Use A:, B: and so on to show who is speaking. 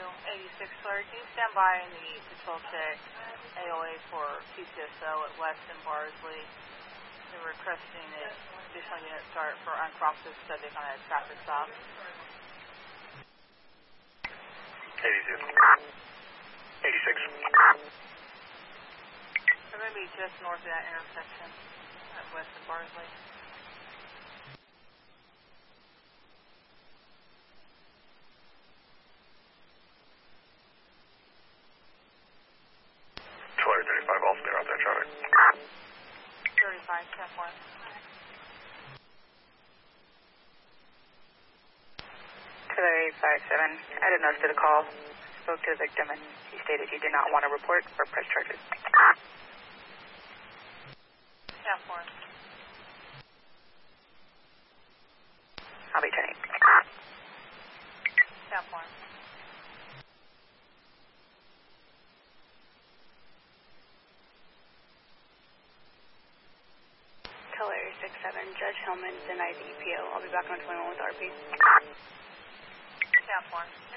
A: 86, Larry, can you stand by in the patrol check AOA for PCSO at West and Barsley? They're requesting an additional unit start for uncooperative subject on a traffic stop.
B: 86.
A: They're going to be just north of that intersection at West and Barsley.
B: Also there out there, traffic.
A: 35, 10-1.
C: Killer 857, I did notice the call. Spoke to the victim and he stated he did not want to report or press charges.
A: 10-4.
C: I'll be turning.
A: 10-4.
C: Killer 67, Judge Hillman denied the EPO. I'll be back on 21 with RP.
A: 10-4.